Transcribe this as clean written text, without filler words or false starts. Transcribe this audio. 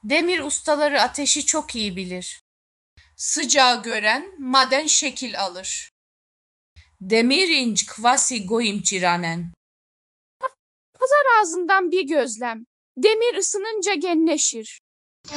Demir ustaları ateşi çok iyi bilir. Sıcağı gören maden şekil alır. Demir inç kvasi goyim çiranen. Pazar ağzından bir gözlem. Demir ısınınca genleşir.